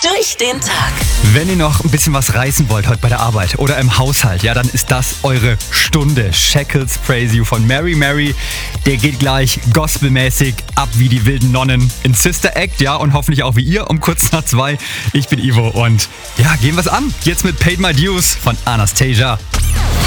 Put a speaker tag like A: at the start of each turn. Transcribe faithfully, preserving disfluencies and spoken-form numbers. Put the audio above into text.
A: durch den Tag.
B: Wenn ihr noch ein bisschen was reißen wollt heute bei der Arbeit oder im Haushalt, ja, dann ist das eure Stunde. Shackles Praise You von Mary Mary. Der geht gleich gospelmäßig ab wie die wilden Nonnen in Sister Act, ja, und hoffentlich auch wie ihr um kurz nach zwei. Ich bin Ivo und ja, gehen wir's an. Jetzt mit Paid My Dues von Anastasia.